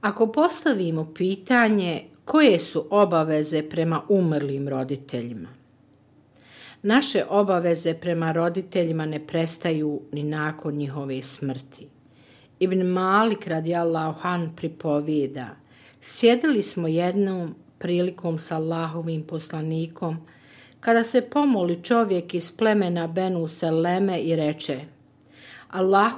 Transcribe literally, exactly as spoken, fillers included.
Ako postavimo pitanje koje su obaveze prema umrlim roditeljima, naše obaveze prema roditeljima ne prestaju ni nakon njihove smrti. Ibn Malik radijallahu an pripovijeda: sjedili smo jednom prilikom s Allahovim poslanikom kada se pomoli čovjek iz plemena Benu Seleme i reče: Allahu